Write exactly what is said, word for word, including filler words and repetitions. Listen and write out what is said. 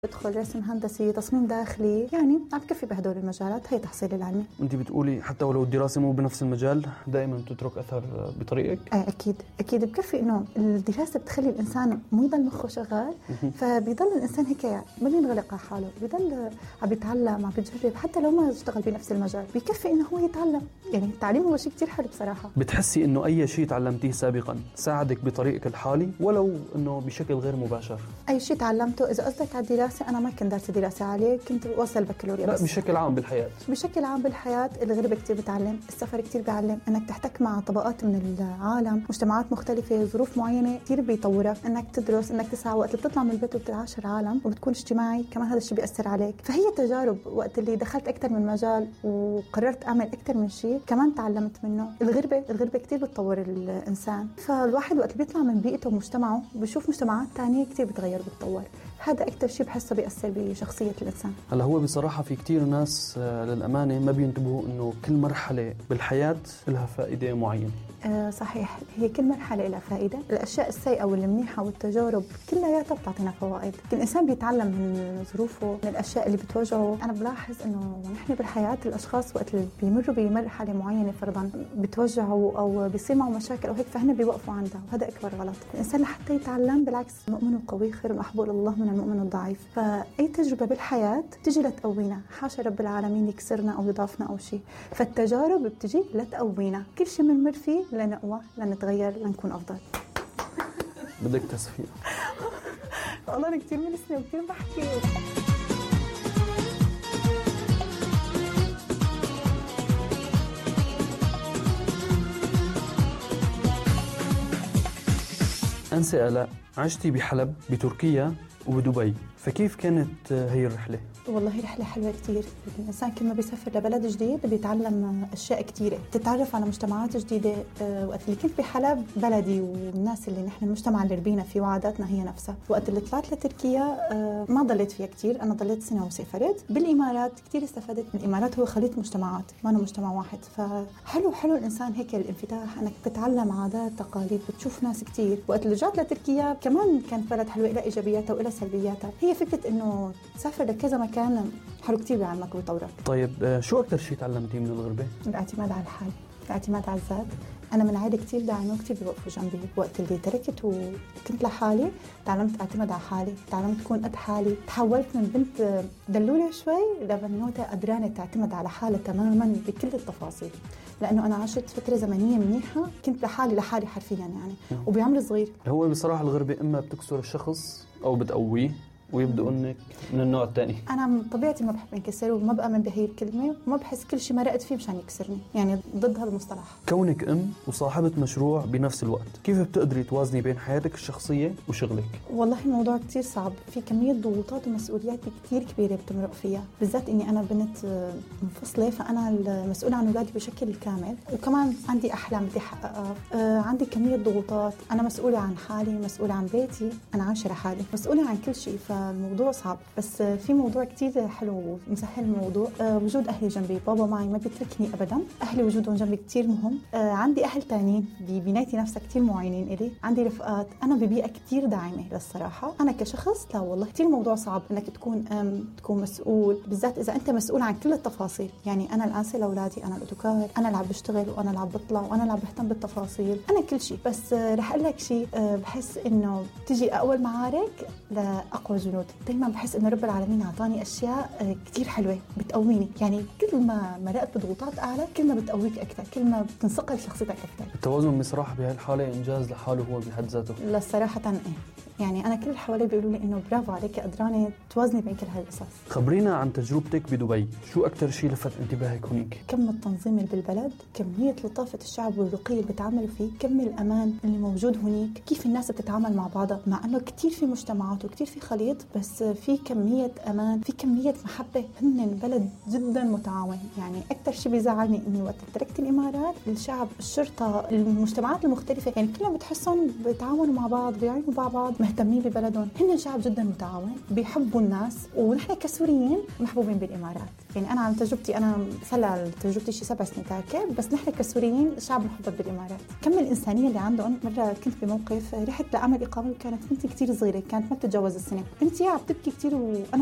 بدخل رسم هندسي، تصميم داخلي، يعني عم بكفي بهدول المجالات. هي تحصيلي العلمي. انت بتقولي حتى ولو الدراسه مو بنفس المجال دائما تترك اثر بطريقك؟ آه اكيد اكيد بكفي انه الدراسه بتخلي الانسان مو يضل مخه شغال، فبيضل الانسان هيك ما بينغلق على حاله، بيضل عم بيتعلم، عم بيجرب، حتى لو ما اشتغل بنفس المجال بكفي انه هو يتعلم. يعني التعليم هو شيء كتير حلو بصراحه. بتحسي انه اي شيء تعلمتيه سابقا ساعدك بطريقك الحالي ولو انه بشكل غير مباشر؟ اي شيء تعلمته، اذا قصدك على الدراسه، انا ما كنت دارسه دراسه عاليه، كنت واصل البكالوريا. لا، بشكل عام بالحياه. بشكل عام بالحياه الغربه كتير بتعلم، السفر كتير بيعلم، انك تحتك مع طبقات من العالم، مجتمعات مختلفه، ظروف معينه كتير بيطورك، انك تدرس، انك تسعى. وقت اللي بتطلع من البيت وبتعاشر عالم وبتكون اجتماعي كمان، هذا الشيء بيأثر عليك. فهي تجارب. وقت اللي دخلت اكثر من مجال وقررت اعمل اكثر من شيء كمان تعلمت منه. الغربه الغربه كتير بتطور الانسان. فالواحد وقت اللي بيطلع من بيئته ومجتمعه بيشوف مجتمعات تانية كتير بتغير بتطور. هذا أكتر شيء بحسه بيأثر بشخصية الإنسان. هلا هو بصراحة في كتير ناس للأمانة ما بينتبهوا إنه كل مرحلة بالحياة لها فائدة معينة. آه صحيح، هي كل مرحلة لها فائدة. الأشياء السيئة والمنيحة والتجارب كلها بتعطينا فوائد. الإنسان بيتعلم من ظروفه، من الأشياء اللي بتواجهه. أنا بلاحظ إنه نحن بالحياة الأشخاص وقت اللي بيمروا بمرحلة معينة فرضاً بتوجعوا أو بيصير معه مشاكل أو هيك، فهنا بيوقفوا عندها، وهذا أكبر غلط. الإنسان لحتى يتعلم بالعكس، المؤمن القوي خير محبوب الله من المؤمن الضعيف. فأي تجربة بالحياة تجي لتقوينا، حاشا رب العالمين يكسرنا أو يضافنا أو شيء. فالتجارب بتجي لتقوينا، كل شيء بنمر فيه لنقوى، لنتغير، لنكون أفضل. بدك تصفيق. والله أنا كتير منسنة وكتير بحكي. أنسة آلاء، عشتي بحلب بتركيا وبدبي، فكيف كانت هي الرحلة؟ والله رحلة حلوة كتير. الإنسان كل ما بيسافر لبلد جديد بيتعلم أشياء كتيرة، تتعرف على مجتمعات جديدة. وقت اللي كنت بحلب بلدي والناس اللي نحن المجتمع اللي ربينا فيه وعاداتنا هي نفسها. وقت اللي طلعت لتركيا ما ضليت فيها كتير، أنا ضليت سنة وسافرت. بالإمارات كتير استفدت من الإمارات، هو خليط مجتمعات ما أنا مجتمع واحد. فحلو حلو الإنسان هيك الانفتاح، أنك تتعلم عادات تقاليد، بتشوف ناس كتير. وقت اللي رجعت لتركيا كمان كانت بلد حلوة، إلى إيجابياتها وإلى سلبياتها. هي فكرة إنه تسافر لكذا مكان حلو كتير بيعلمك ويطورك. طيب شو أكتر شيء تعلمتيه من الغربة؟ الاعتماد على الحال، الاعتماد على الذات. أنا من عائلة كتير داعمة وكتير بيوقفوا جنبي. وقت اللي تركت وكنت لحالي تعلمت اعتمد على حالي، تعلمت كون قد حالي. تحولت من بنت دلولة شوي لبنوتة قدرانة تعتمد على حالها تماما بكل التفاصيل، لأنه أنا عشت فترة زمنية منيحة، كنت لحالي لحالي حرفيا يعني، وبعمر صغير. هو بصراحة الغربة إما بتكسر الشخص أو بتقويه ويبدو انك من النوع الثاني. انا من طبيعتي ما بحب انكسر وما بامن بهي الكلمه، وما بحس كل شيء مرقت فيه مشان يكسرني، يعني ضد هذا المصطلح. كونك ام وصاحبه مشروع بنفس الوقت، كيف بتقدري توازني بين حياتك الشخصيه وشغلك؟ والله الموضوع كتير صعب، في كميه ضغوطات ومسؤوليات كتير كبيره بتمرق فيها، بالذات اني انا بنت منفصله، فانا المسؤوله عن اولادي بشكل كامل، وكمان عندي احلام بدي احققها. آه عندي كميه ضغوطات، انا مسؤوله عن حالي، مسؤوله عن بيتي، انا عايشه لحالي، مسؤوله عن كل شيء. ف الموضوع صعب، بس في موضوع كتير حلو مسهل الموضوع. أه وجود أهلي جنبي، بابا معي ما بيتركني أبدا. أهلي وجودهم جنبي كتير مهم. أه عندي أهل تانيين ببنايتي نفسها كتير معينين إلي. عندي رفقات، أنا ببيئة كتير داعمة للصراحة. أنا كشخص لا والله كتير موضوع صعب إنك تكون أم تكون مسؤول، بالذات إذا أنت مسؤول عن كل التفاصيل. يعني أنا الآنسة لأولادي، أنا الأوتوكار، أنا اللي عم بشتغل وأنا اللي عم بطلع وأنا اللي عم بهتم بالتفاصيل، أنا كل شيء. بس أه رح أقول لك شيء، أه بحس إنه تجي أقوى المعارك لأقوى جنود. دايما بحس إن رب العالمين أعطاني أشياء كتير حلوة بتقويني، يعني كل ما مرقت بضغوطات أعلى كل ما بتقويك أكثر، كل ما بتنصقل شخصيتك أكثر. التوازن بصراحة بهالحالة إنجاز لحاله هو بحد ذاته. لا صراحة إيه، يعني أنا كل اللي حوالي بيقولوا لي إنه برافو عليك قدرانة توازني بين كل هالقصص. خبرينا عن تجربتك بدبي، شو أكتر شيء لفت انتباهك هناك؟ كم التنظيم اللي بالبلد، كمية لطافة الشعب والرقي اللي بيتعاملوا فيه، كم الأمان اللي موجود هناك، كيف الناس بتتعامل مع بعضها، مع إنه كتير في مجتمعات وكتير في خليط، بس في كمية أمان، في كمية محبة. هن بلد جدا متعاون. يعني أكتر شيء بيزعلني إني وقت تركت الإمارات، الشعب، الشرطة، المجتمعات المختلفة، يعني كلهم بتحسهم بيتعاونوا مع بعض، بيعينوا مع بعض، مهتمين ببلدهم، هن شعب جدا متعاون بيحبوا الناس، ونحن كسوريين محبوبين بالإمارات. يعني أنا عن تجربتي، أنا صار تجربتي شي سبع سنين تاركة، بس نحن كسوريين شعب محبب بالإمارات. كم الإنسانية اللي عندهم. مرة كنت بموقف رحت لأعمل إقامة وكانت بنتي كتير صغيرة، كانت ما بتتجاوز السنة، بنتي عم تبكي كتير وأنا